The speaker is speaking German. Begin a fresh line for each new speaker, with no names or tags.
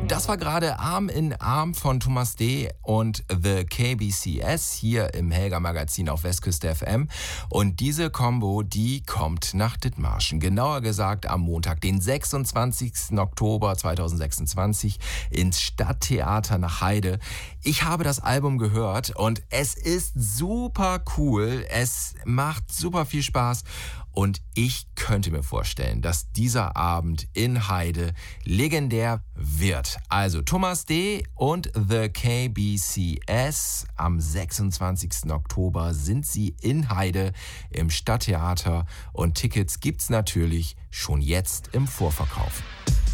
Das war gerade Arm in Arm von Thomas D. und The KBCS hier im Helga Magazin auf Westküste FM. Und diese Combo, die kommt nach Dithmarschen. Genauer gesagt am Montag, den 26. Oktober 2026 ins Stadttheater nach Heide. Ich habe das Album gehört und es ist super cool. Es macht super viel Spaß. Und ich könnte mir vorstellen, dass dieser Abend in Heide legendär wird. Also Thomas D. und The KBCS. Am 26. Oktober sind sie in Heide im Stadttheater. Und Tickets gibt's natürlich schon jetzt im Vorverkauf.